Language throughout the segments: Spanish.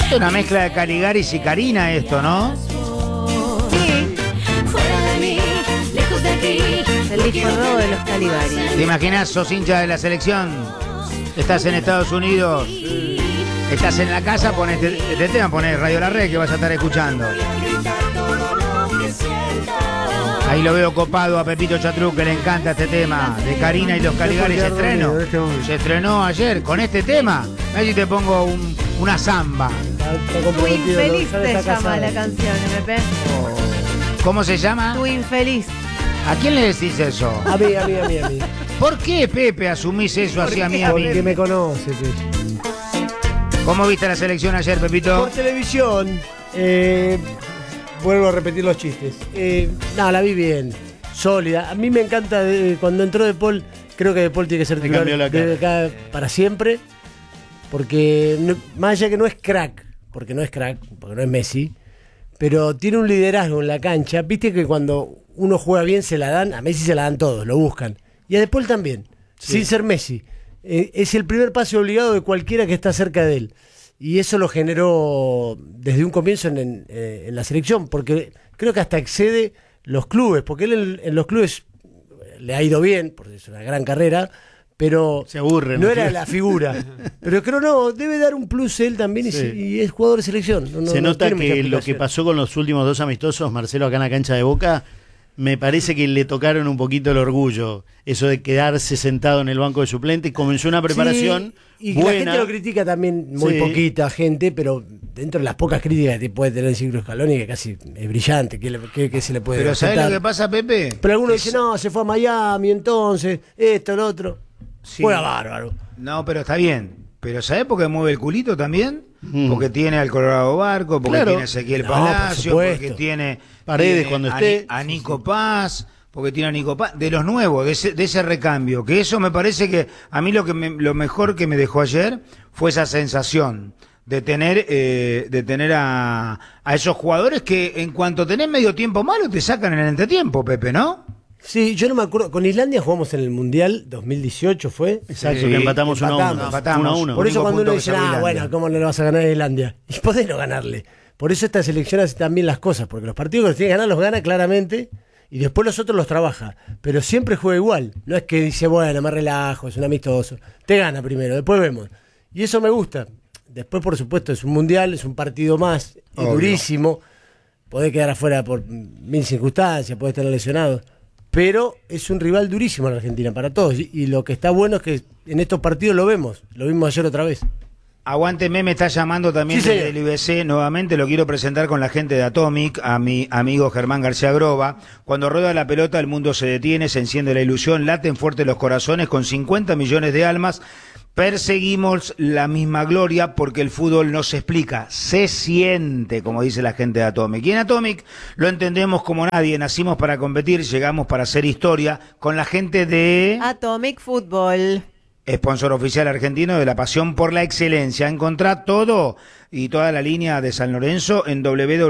Es una mezcla de Caligaris y Karina esto, ¿no? Sí. El disco nuevo de los Caligaris. ¿Te imaginas? Sos hincha de la selección, estás en Estados Unidos, estás en la casa, pones este tema, pones Radio La Red que vas a estar escuchando. Ahí lo veo copado a Pepito Chatruc, que le encanta este tema de Karina y los Caligaris. Se estrenó ayer con este tema. A ver si te pongo una samba. Tu infeliz se llama la canción, MP. ¿Cómo se llama? Tu infeliz. ¿A quién le decís eso? A mí. ¿Por qué, Pepe, asumís eso hacia mí? Porque me conoce, Pepe. ¿Cómo viste la selección ayer, Pepito? Por televisión. Vuelvo a repetir los chistes. La vi bien. Sólida. A mí me encanta cuando entró De Paul. Creo que De Paul tiene que ser titular de acá para siempre. Porque más allá que no es crack, porque no es Messi, pero tiene un liderazgo en la cancha. Viste que cuando uno juega bien se la dan, a Messi se la dan todos, lo buscan. Y a De Paul también, sin ser Messi. Es el primer pase obligado de cualquiera que está cerca de él. Y eso lo generó desde un comienzo en la selección, porque creo que hasta excede los clubes, porque él en los clubes le ha ido bien, porque es una gran carrera, pero se aburre, no era la figura. Pero creo debe dar un plus él también y es jugador de selección. Se nota que lo que pasó con los últimos 2 amistosos, Marcelo, acá en la cancha de Boca, me parece que le tocaron un poquito el orgullo, eso de quedarse sentado en el banco de suplentes. Comenzó una preparación y buena. La gente lo critica también, muy poquita gente, pero dentro de las pocas críticas que puede tener el Ciclo Scaloni, que casi es brillante, que se le puede Pero respetar. ¿sabés lo que pasa, Pepe? Pero algunos dicen, no, se fue a Miami, entonces, esto, lo otro. Sí. Juega bárbaro. No, pero está bien. Pero ¿sabés por qué mueve el culito también? Porque tiene al Colorado Barco, porque tiene a Ezequiel Palacio, porque tiene Paredes cuando esté. A Nico Paz, porque tiene a Nico Paz, de los nuevos, de ese recambio. Que eso me parece que a mí lo mejor que me dejó ayer fue esa sensación de tener a esos jugadores que en cuanto tenés medio tiempo malo te sacan en el entretiempo, Pepe, ¿no? Sí, yo no me acuerdo. Con Islandia jugamos en el Mundial 2018, ¿fue? Exacto, que empatamos 1-1. Por eso cuando uno dice, bueno, ¿cómo no le vas a ganar a Islandia? Y podés no ganarle. Por eso esta selección hace también las cosas, porque los partidos que los tiene que ganar los gana claramente y después los otros los trabaja. Pero siempre juega igual. No es que dice, bueno, me relajo, es un amistoso. Te gana primero, después vemos. Y eso me gusta. Después, por supuesto, es un Mundial, es un partido más, es durísimo. Podés quedar afuera por 1000 circunstancias, podés estar lesionado. Pero es un rival durísimo en Argentina para todos. Y lo que está bueno es que en estos partidos lo vimos ayer otra vez. Aguánteme, me está llamando también del IBC, nuevamente lo quiero presentar con la gente de Atomic, a mi amigo Germán García Groba. Cuando rueda la pelota el mundo se detiene, se enciende la ilusión, laten fuerte los corazones, con 50 millones de almas perseguimos la misma gloria porque el fútbol no se explica, se siente, como dice la gente de Atomic. Y en Atomic lo entendemos como nadie, nacimos para competir, llegamos para hacer historia con la gente de Atomic Fútbol. Sponsor oficial argentino de la pasión por la excelencia. Encontrá todo y toda la línea de San Lorenzo en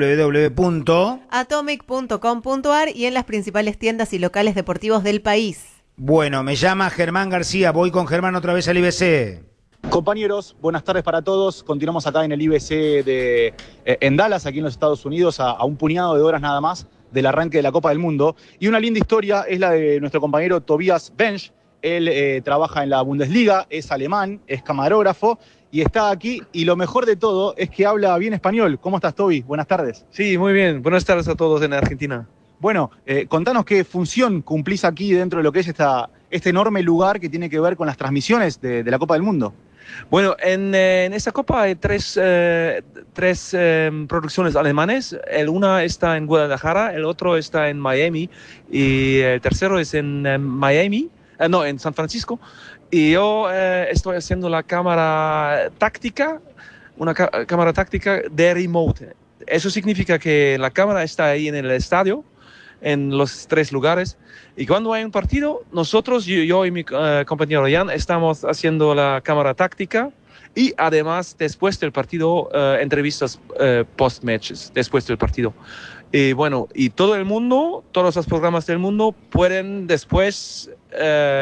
www.atomic.com.ar y en las principales tiendas y locales deportivos del país. Bueno, me llama Germán García, voy con Germán otra vez al IBC. Compañeros, buenas tardes para todos. Continuamos acá en el IBC en Dallas, aquí en los Estados Unidos, a un puñado de horas nada más del arranque de la Copa del Mundo. Y una linda historia es la de nuestro compañero Tobias Bench. Él trabaja en la Bundesliga, es alemán, es camarógrafo y está aquí. Y lo mejor de todo es que habla bien español. ¿Cómo estás, Toby? Buenas tardes. Sí, muy bien. Buenas tardes a todos en Argentina. Bueno, contanos qué función cumplís aquí dentro de lo que es este enorme lugar que tiene que ver con las transmisiones de la Copa del Mundo. Bueno, en esta Copa hay tres producciones alemanes. Una está en Guadalajara, el otro está en Miami y el tercero es en en San Francisco. Y yo estoy haciendo la cámara táctica, una cámara táctica de remote. Eso significa que la cámara está ahí en el estadio, en los 3 lugares, y cuando hay un partido, nosotros, yo y mi compañero Jan, estamos haciendo la cámara táctica y además después del partido, entrevistas post-matches, después del partido. Y bueno, y todo el mundo, todos los programas del mundo pueden después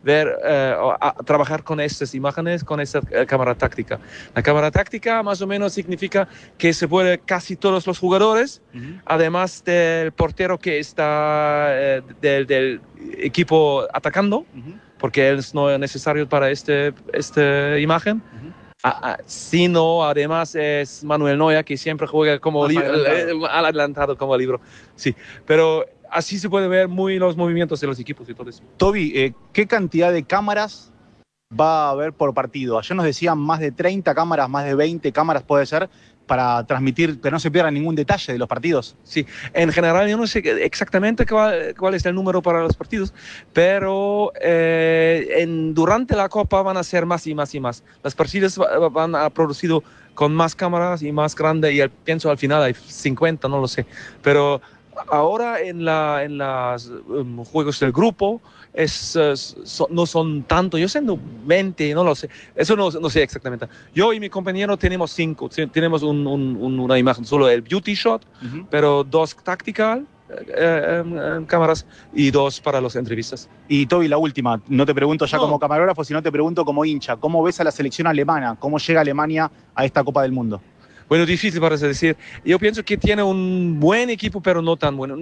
trabajar con estas imágenes, con esta cámara táctica. La cámara táctica más o menos significa que se puede casi todos los jugadores, además del portero que está del equipo atacando, porque él no es necesario para esta imagen. Sino además es Manuel Neuer, que siempre juega como adelantado como libro. Sí, pero así se puede ver muy los movimientos de los equipos y todo eso. Toby, ¿qué cantidad de cámaras va a haber por partido? Ayer nos decían más de 30 cámaras, más de 20 cámaras puede ser, para transmitir, que no se pierda ningún detalle de los partidos. Sí, en general yo no sé exactamente cuál es el número para los partidos, pero durante la Copa van a ser más y más y más. Los partidos van a producido con más cámaras y más grande, y pienso al final hay 50, no lo sé. Pero ahora en los juegos del grupo no son tanto, yo siendo 20, no lo sé, eso no sé exactamente. Yo y mi compañero tenemos 5, tenemos una imagen, solo el beauty shot, pero 2 tactical cámaras y 2 para las entrevistas. Y Toby, la última, no te pregunto ya como camarógrafo, sino te pregunto como hincha, ¿cómo ves a la selección alemana? ¿Cómo llega Alemania a esta Copa del Mundo? Bueno, difícil para decir. Yo pienso que tiene un buen equipo, pero no tan bueno.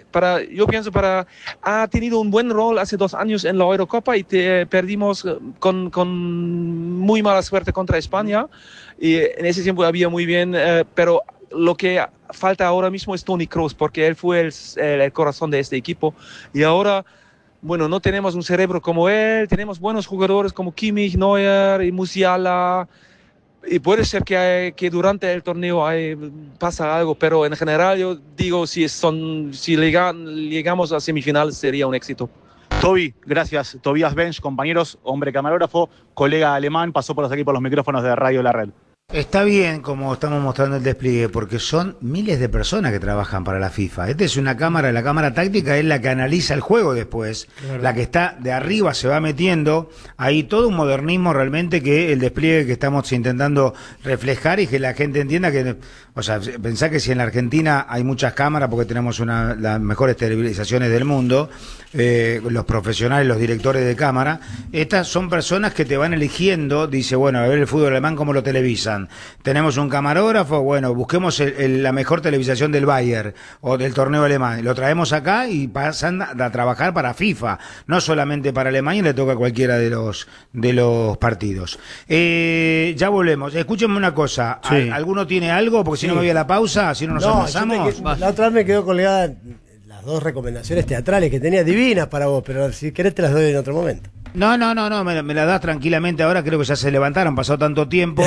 Ha tenido un buen rol hace 2 años en la Eurocopa y perdimos con muy mala suerte contra España. Y en ese tiempo había muy bien, pero lo que falta ahora mismo es Toni Kroos, porque él fue el corazón de este equipo. Y ahora, bueno, no tenemos un cerebro como él, tenemos buenos jugadores como Kimmich, Neuer y Musiala. Y puede ser que durante el torneo pasa algo, pero en general yo digo, si llegamos a semifinales sería un éxito. Toby, gracias. Tobias Bench, compañeros, hombre camarógrafo, colega alemán, pasó por aquí por los micrófonos de Radio La Red. Está bien como estamos mostrando el despliegue, porque son miles de personas que trabajan para la FIFA. Esta es una cámara, la cámara táctica es la que analiza el juego después, la que está de arriba se va metiendo, hay todo un modernismo realmente que el despliegue que estamos intentando reflejar y que la gente entienda que, o sea, pensá que si en la Argentina hay muchas cámaras porque tenemos las mejores televisaciones del mundo, los profesionales, los directores de cámara, estas son personas que te van eligiendo, dice, bueno, a ver el fútbol alemán cómo lo televisan. Tenemos un camarógrafo, bueno, busquemos la mejor televisación del Bayern o del torneo alemán, lo traemos acá y pasan a trabajar para FIFA, no solamente para Alemania, le toca a cualquiera de los partidos. Ya volvemos, escúchenme una cosa, sí. ¿Alguno tiene algo? Porque si no me voy a la pausa, si no nos avanzamos. La otra vez me quedó colgada las 2 recomendaciones teatrales que tenía divinas para vos, pero si querés te las doy en otro momento. No, me la das tranquilamente ahora, creo que ya se levantaron, pasó tanto tiempo.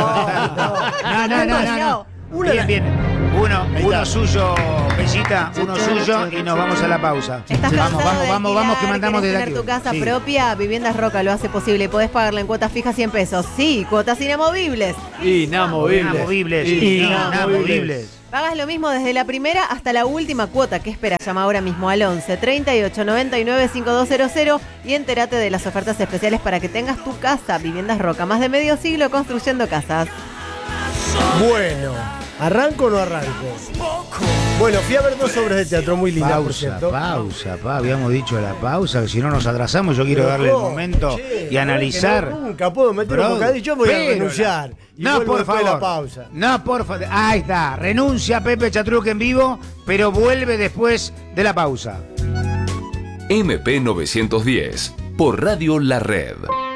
No. Bien. Uno suyo, Bellita, uno suyo y nos vamos a la pausa. Vamos, que mandamos desde aquí. Tu casa propia, Viviendas Roca lo hace posible. Podés pagarla en cuotas fijas 100 pesos. Sí, cuotas inamovibles. Inamovibles. Pagas lo mismo desde la primera hasta la última cuota. ¿Qué esperas? Llama ahora mismo al 11 38 99 5200 y entérate de las ofertas especiales para que tengas tu casa. Viviendas Roca, más de medio siglo construyendo casas. Bueno, ¿arranco o no arranco? Bueno, fui a ver 2 obras de teatro muy lindas, por cierto. Habíamos dicho la pausa, que si no nos atrasamos, yo quiero darle el momento y analizar. Nunca puedo meter un bocadillo, voy a renunciar. No, por favor. La pausa. No, por favor. Ahí está. Renuncia Pepe Chatruc en vivo, pero vuelve después de la pausa. MP 910, por Radio La Red.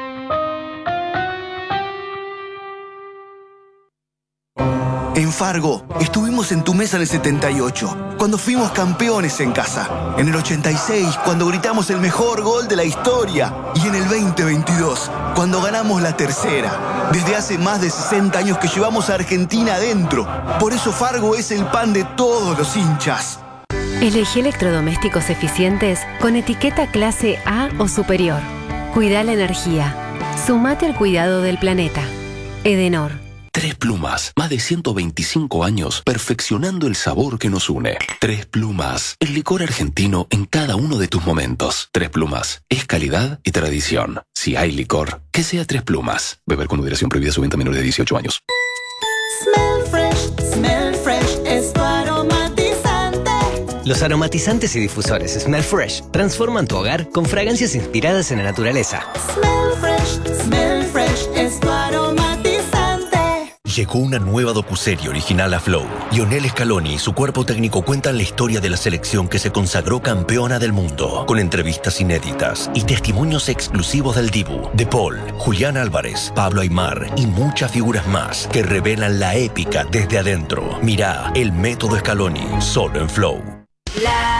En Fargo, estuvimos en tu mesa en el 78, cuando fuimos campeones en casa. En el 86, cuando gritamos el mejor gol de la historia. Y en el 2022, cuando ganamos la tercera. Desde hace más de 60 años que llevamos a Argentina adentro. Por eso Fargo es el pan de todos los hinchas. Elegí electrodomésticos eficientes con etiqueta clase A o superior. Cuida la energía. Sumate al cuidado del planeta. Edenor. Tres Plumas, más de 125 años perfeccionando el sabor que nos une. Tres Plumas, el licor argentino en cada uno de tus momentos. Tres Plumas, es calidad y tradición. Si hay licor, que sea Tres Plumas. Beber con moderación, prohibida su venta a menores de 18 años. Smell fresh es tu aromatizante. Los aromatizantes y difusores Smell Fresh transforman tu hogar con fragancias inspiradas en la naturaleza. Smell Fresh es tu aromatizante. Llegó una nueva docuserie original a Flow. Lionel Scaloni y su cuerpo técnico cuentan la historia de la selección que se consagró campeona del mundo, con entrevistas inéditas y testimonios exclusivos del Dibu, De Paul, Julián Álvarez, Pablo Aimar y muchas figuras más que revelan la épica desde adentro. Mirá El Método Scaloni, solo en Flow.